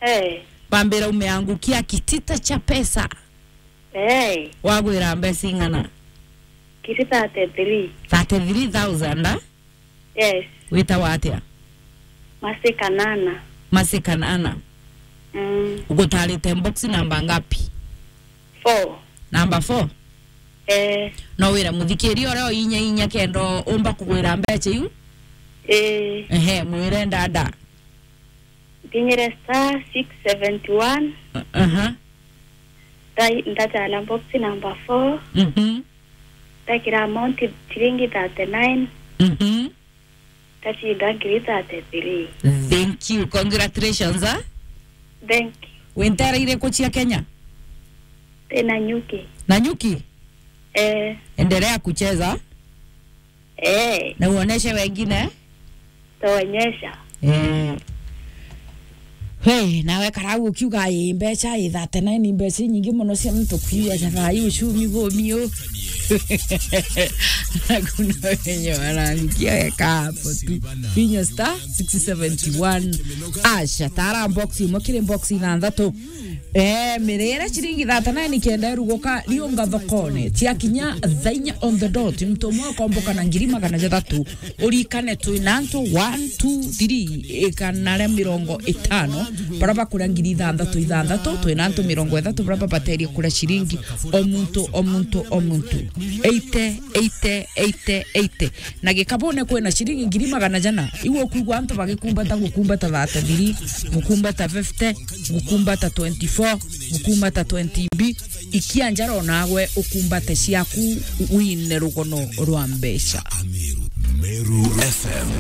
Pambira umeangukia kitita cha pesa. Wagwira mbesi ingana. Kitita 33. 33,000. Yes. Wita watia. Masikanana. Ugotalite box namba ngapi? 4. Number 4. No wira muthikiri ore inya kendo umba kugwira mbeche yu? Mwire ndada. Tinyere star 671. Ndata box number 4. Takira amount shilingi 39. Tachi dangiri 33. Thank you. Congratulations, Thank you. Wintera ile kochi ya Kenya? Nanyuki? Endelea kucheza? Na uoneshe wengine? Taonyesha. Hey, nawe karagu ukiuga mbecha 39 mbecha nyingi muno cia mtu kuya jara ushumi bomio. Kuna wenye wanaandikia hapo tu. Pinya star 671 asha tara box mokire box na ndato. Mirera chiringi 39 kienda rugoka lionga thokone tia kinya thainya on the dot mtomo komboka na ngirima kana jatatu urikane tu nanto 1 2 3 kanale mirongo 5 baraba kura ngiri thanthatu tu nanto mirongo 3 baraba bateri kura chiringi omuntu 80 na gikabone kwena chiringi ngirima kana jana iwo kuigwa antu bagikumbata gukumbata 30 gukumbata 50 gukumbata 24 mukumbata 20B ikianjaro nagwe ukumbate ciaku wine rugono rwa mbeca. Meru FM